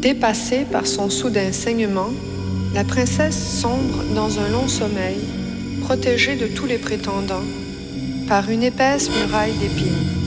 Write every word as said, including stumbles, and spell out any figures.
Dépassée par son soudain saignement, la princesse sombre dans un long sommeil, protégée de tous les prétendants par une épaisse muraille d'épines.